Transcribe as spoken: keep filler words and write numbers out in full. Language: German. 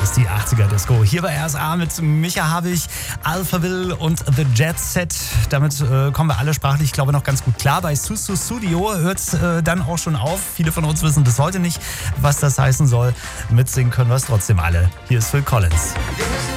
ist die achtziger-Disco. Hier bei R S A mit Micha Habich, Alphaville und The Jet Set. Damit äh, kommen wir alle sprachlich, glaube ich, noch ganz gut klar. Bei Susu Studio hört es äh, dann auch schon auf. Viele von uns wissen bis heute nicht, was das heißen soll. Mitsingen können wir es trotzdem alle. Hier ist Phil Collins.